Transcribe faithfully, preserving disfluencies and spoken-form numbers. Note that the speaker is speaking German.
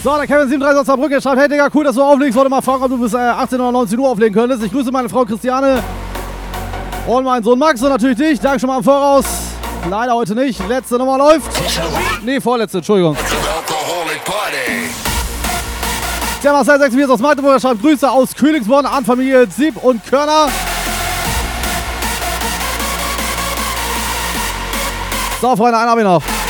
So, der Kevin siebenunddreißig aus Saarbrücken schreibt, hey Digga, cool, dass du auflegst. Wollte mal fragen, ob du bis äh, achtzehn oder neunzehn Uhr auflegen könntest. Ich grüße meine Frau Christiane und meinen Sohn Max und natürlich dich. Danke schon mal im Voraus. Leider heute nicht. Letzte Nummer läuft. Nee, vorletzte, Entschuldigung. Der Marcel sechsundvierzig aus Magdeburg schreibt Grüße aus Königsborn an Familie Sieb und Körner. So, Freunde, einen habe ich noch.